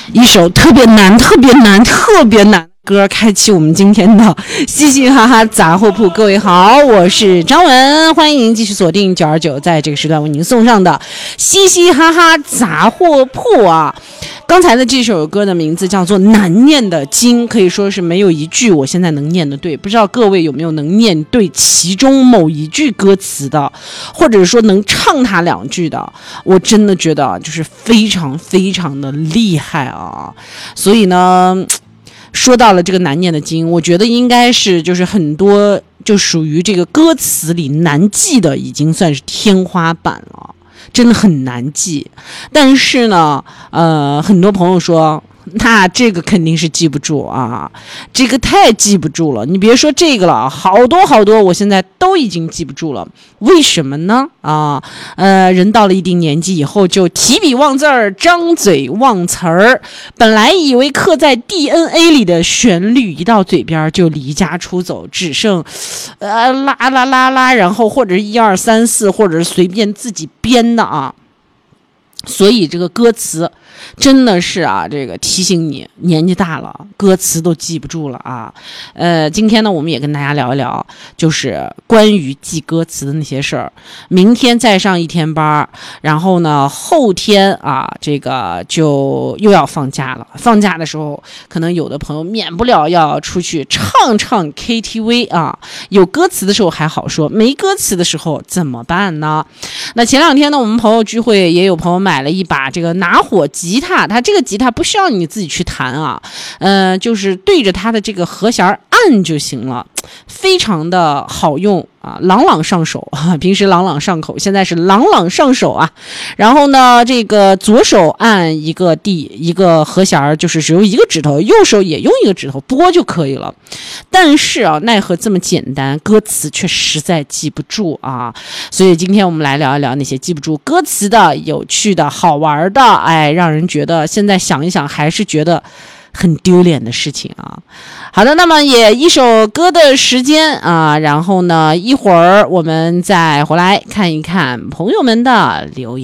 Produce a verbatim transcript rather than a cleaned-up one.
一首特别难、特别难、特别难的歌，开启我们今天的嘻嘻哈哈杂货铺。各位好，我是张文，欢迎继续锁定九二九，在这个时段为您送上的嘻嘻哈哈杂货铺啊。刚才的这首歌的名字叫做《难念的经》，可以说是没有一句我现在能念的对，不知道各位有没有能念对其中某一句歌词的，或者说能唱它两句的，我真的觉得就是非常非常的厉害啊。所以呢，说到了这个难念的经，我觉得应该是就是很多就属于这个歌词里难记的，已经算是天花板了，真的很难记。但是呢，呃，很多朋友说，那这个肯定是记不住啊，这个太记不住了。你别说这个了，好多好多，我现在都已经记不住了。为什么呢？啊，呃，人到了一定年纪以后，就提笔忘字儿，张嘴忘词儿。本来以为刻在 D N A 里的旋律，一到嘴边就离家出走，只剩呃啦啦啦啦，然后或者是一二三四，或者是随便自己编的啊。所以这个歌词真的是啊，这个提醒你年纪大了，歌词都记不住了啊。呃，今天呢，我们也跟大家聊一聊，就是关于记歌词的那些事儿。明天再上一天班，然后呢，后天啊，这个就又要放假了。放假的时候，可能有的朋友免不了要出去唱唱 K T V 啊。有歌词的时候还好说，没歌词的时候怎么办呢？那前两天呢，我们朋友聚会，也有朋友买了一把这个拿火吉他，它这个吉他不需要你自己去弹啊，呃，就是对着它的这个和弦按就行了，非常的好用啊，朗朗上手啊，平时朗朗上口，现在是朗朗上手啊。然后呢，这个左手按一个 D 一个和弦，就是只用一个指头，右手也用一个指头拨就可以了。但是啊，奈何这么简单，歌词却实在记不住啊。所以今天我们来聊一聊那些记不住歌词的、有趣的、好玩的，哎，让人觉得现在想一想还是觉得很丢脸的事情啊。好的，那么也一首歌的时间啊，然后呢，一会儿我们再回来看一看朋友们的留言。